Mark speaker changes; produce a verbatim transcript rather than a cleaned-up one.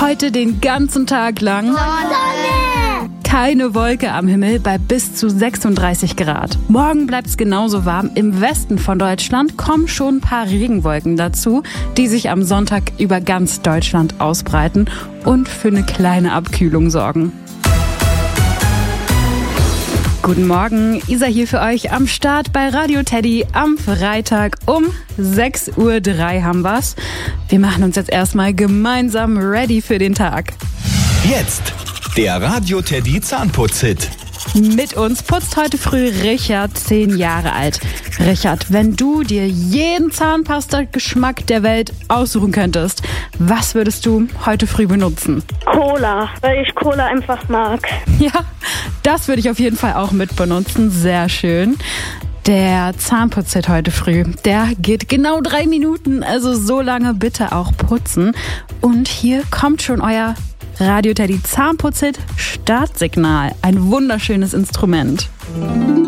Speaker 1: Heute den ganzen Tag lang
Speaker 2: Sonne!
Speaker 1: keine Wolke am Himmel bei bis zu sechsunddreißig Grad. Morgen bleibt es genauso warm. Im Westen von Deutschland kommen schon ein paar Regenwolken dazu, die sich am Sonntag über ganz Deutschland ausbreiten und für eine kleine Abkühlung sorgen. Guten Morgen, Isa hier für euch am Start bei Radio Teddy am Freitag um sechs Uhr drei haben wir's. Wir machen uns jetzt erstmal gemeinsam ready für den Tag.
Speaker 3: Jetzt der Radio Teddy Zahnputz-Hit.
Speaker 1: Mit uns putzt heute früh Richard, zehn Jahre alt. Richard, wenn du dir jeden Zahnpasta-Geschmack der Welt aussuchen könntest, was würdest du heute früh benutzen?
Speaker 2: Cola, weil ich Cola einfach mag.
Speaker 1: Ja, das würde ich auf jeden Fall auch mit benutzen. Sehr schön. Der Zahnputz-Hit heute früh, der geht genau drei Minuten, also so lange bitte auch putzen. Und hier kommt schon euer Radio Teddy Zahnputz-Hit Startsignal. Ein wunderschönes Instrument.